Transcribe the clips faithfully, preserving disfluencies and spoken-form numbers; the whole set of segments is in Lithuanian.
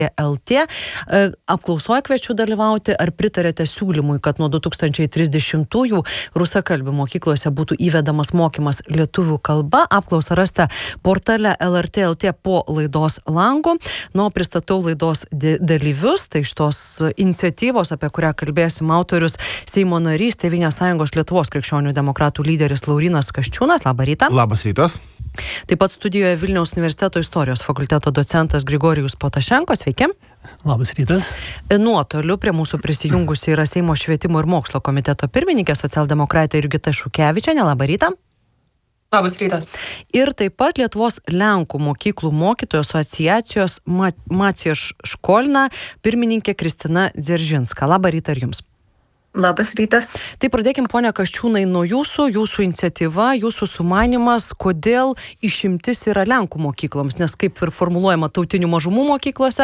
L T. Apklausoje kviečiu dalyvauti, ar pritarėte siūlymui, kad nuo du tūkstančiai trisdešimtųjų rusakalbių mokyklose būtų įvedamas mokymas lietuvių kalba. Apklausą rasite portale L R T L T po laidos langu. Nu, pristatau laidos dalyvius, tai šitos iniciatyvos, apie kurią kalbėsim, autorius Seimo narys, Tėvynės sąjungos Lietuvos krikščionių demokratų lyderis Laurynas Kasčiūnas. Labą rytą. Labas rytas. Taip pat studijoje Vilniaus universiteto istorijos fakulteto docentas Grigorijus Potašenko. Sveiki. Labas rytas. Nuotoliu prie mūsų prisijungusi yra Seimo švietimo ir mokslo komiteto pirmininkė socialdemokratė Jurgita Šukevičienė. Labą rytą. Labas rytas. Ir taip pat Lietuvos Lenkų mokyklų mokytojų asociacijos Maciej Školna pirmininkė Kristina Dzeržinska. Labą rytą ir jums. Labas rytas. Tai pradėkim, ponia Kasčiūnai, nuo jūsų, jūsų iniciatyva, jūsų sumanymas, kodėl išimtis yra Lenkų mokykloms, nes kaip ir formuluojama tautinių mažumų mokyklose,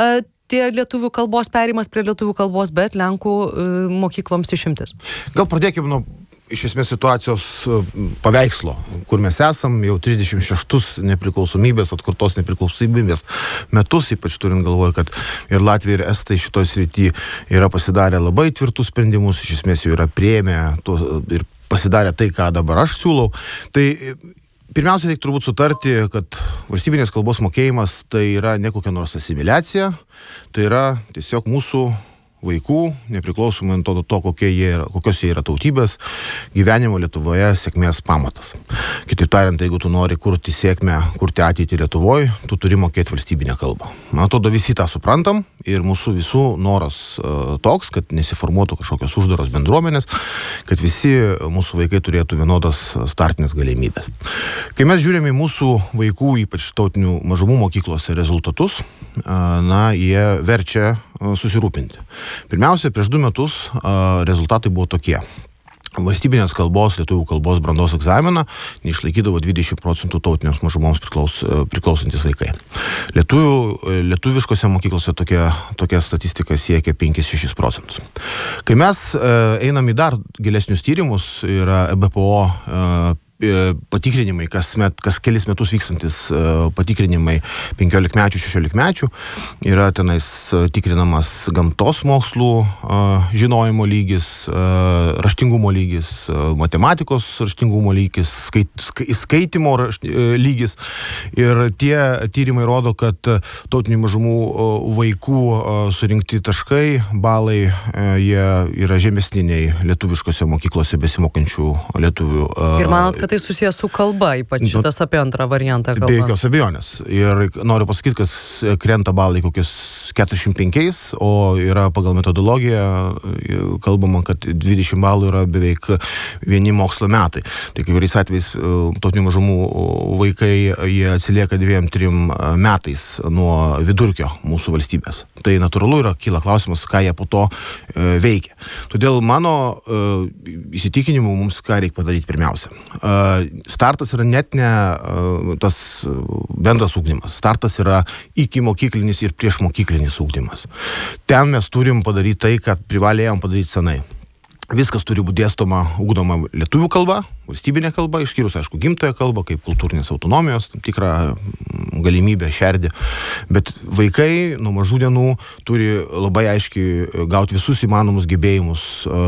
tie lietuvių kalbos perimas prie lietuvių kalbos, bet Lenkų mokykloms išimtis. Gal pradėkim nuo iš esmės situacijos paveikslo, kur mes esam jau trisdešimt šeštus nepriklausomybės, atkurtos nepriklausomybės metus, ypač turint galvoje, kad ir Latvija, ir Estai šitoj srity yra pasidarę labai tvirtus sprendimus, iš esmės jau yra priėmę to, ir pasidarę tai, ką dabar aš siūlau. Tai pirmiausia, reikia turbūt sutarti, kad valstybinės kalbos mokėjimas tai yra ne kokia nors asimiliacija, tai yra tiesiog mūsų vaikų, nepriklausomai nuo to, to kokie jie yra, kokios jie yra tautybės, gyvenimo Lietuvoje sėkmės pamatas. Kitaip tariant, jeigu tu nori kurti sėkmę, kurti ateitį Lietuvoje, tu turi mokėti valstybinę kalbą. Man atrodo, visi tą suprantam ir mūsų visų noras uh, toks, kad nesiformuotų kažkokios uždaros bendruomenės, kad visi mūsų vaikai turėtų vienodas startinės galimybės. Kai mes žiūrime į mūsų vaikų, ypač tautinių mažumų mokyklose rezultatus, uh, na, jie verčia uh, susirūpinti. Pirmiausia, prieš du metus a, rezultatai buvo tokie. Valstybinės kalbos, lietuvių kalbos brandos egzaminą neišlaikydavo dvidešimt procentų tautinėms mažumoms priklaus, priklausantis vaikai. Lietuvių, lietuviškose mokyklose tokia, tokia statistika siekia penkis šešis procentus. Kai mes e, einam į dar gilesnius tyrimus, yra E B P O e, patikrinimai, kas, met, kas kelis metus vykstantis patikrinimai penkiolikmečių, šešiolikmečių, yra tenais tikrinamas gamtos mokslų žinojimo lygis, raštingumo lygis, matematikos raštingumo lygis, skait, skaitimo rašt, lygis. Ir tie tyrimai rodo, kad tautinių mažumų vaikų surinkti taškai, balai, jie yra žemesniniai lietuviškose mokyklose besimokančių lietuvių. Ir manot, kad tai susijęs su kalba, ypač šitas apie antrą variantą kalbą. Be jokios abejonės. Ir noriu pasakyti, kad krenta balai kokius keturiasdešimt penkiais, o yra pagal metodologiją kalbama, kad dvidešimt balų yra beveik vieni mokslo metai. Tai kai kuriais atvejais tautinių mažumų vaikai, jie atsilieka dviem, trim metais nuo vidurkio mūsų valstybės. Tai natūralu yra, kyla klausimas, ką jie po to e, veikia. Todėl mano e, įsitikinimu mums ką reikia padaryti pirmiausia. E, startas yra net ne e, tas bendras ugdymas. Startas yra iki mokyklinis ir prieš mokyklinis ugdymas. Ten mes turim padaryti tai, kad privalėjom padaryti senai. Viskas turi būti dėstoma, ugdoma lietuvių kalba, valstybinė kalba, išskyrus, aišku, gimtąją kalbą, kaip kultūrinės autonomijos, tam tikrą galimybę šerdį. Bet vaikai nuo mažų dienų turi labai aiškiai gauti visus įmanomus gebėjimus,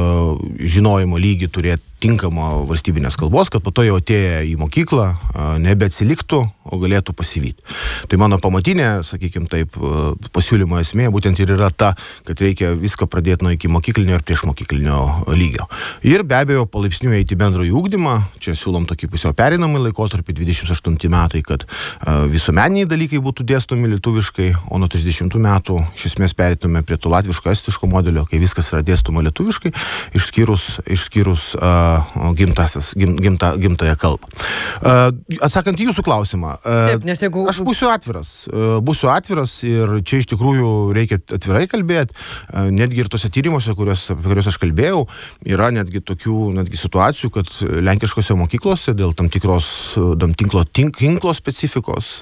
žinojimo lygį, turėti tinkamą valstybinės kalbos, kad po to jau atėję į mokyklą nebeatsiliktų, o galėtų pasivyti. Tai mano pamatinė, sakykime taip, pasiūlymo esmė būtent ir yra ta, kad reikia viską pradėti nuo iki mokyklinio ir prieš mokyklinio lygio. Ir be abejo, palaipsniui eiti bendrąjį ugdymą, čia siūlom tokį pusiau pereinamąjį laikotarpį, dvidešimt aštunti metai, kad visuomeniniai dalykai būtų dėstomi lietuviškai, o nuo trisdešimtų metų iš esmės pereitume prie to latviško, estiško modelio, kai viskas yra dėstoma lietuviškai, išskyrus, išskyrus uh, gimtasis, gim, gimta, gimtąją kalbą. Uh, atsakant į jūsų klausimą, uh, Taip, nes jeigu... aš būsiu atviras, uh, būsiu atviras ir čia iš tikrųjų reikia atvirai kalbėti, uh, netgi ir tose tyrimuose, kuriuos, apie kuriuos aš kalbėjau, yra netgi tokių netgi situacijų, kad lenkiškose mokyklose dėl tam tikros tam tinklo, tinklo specifikos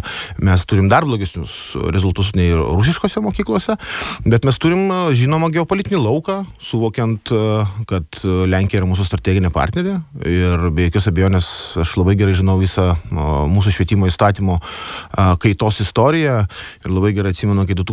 mes turim dar blogesnius rezultatus nei rusiškose mokyklose, bet mes turim žinoma geopolitinį lauką, suvokiant, kad Lenkija yra mūsų strateginė partnerė ir be jokios abejonės aš labai gerai žinau visą mūsų švietimo įstatymo kaitos istoriją ir labai gerai atsimenu, kai